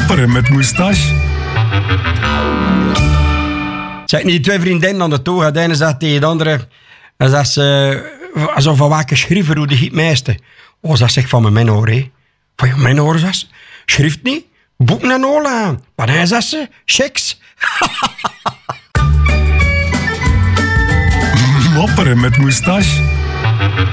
Mopperen met moustache. Zeg, die twee vriendinnen aan de toga, de ene zegt tegen de andere, en zegt ze, alsof van welke schriever hoe die giet meeste. Oh, dat zegt van mijn hoor, hé. Van je mijn hoor, zegt ze. Schrift niet, boeken en ola aan. Maar hij zegt ze, checks. Mopperen met moustache.